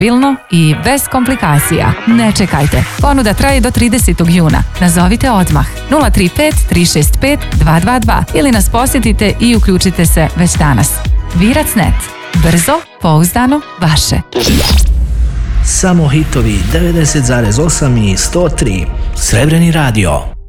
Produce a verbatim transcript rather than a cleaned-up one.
i bez komplikacija. Ne čekajte. Ponuda traje do tridesetog juna. Nazovite odmah nula tri pet tri šest pet dva dva dva ili nas posjetite i uključite se već danas. Virac punkt net. Brzo, pouzdano, vaše. Samo hitovi devedeset zarez osam i sto tri. Srebreni radio.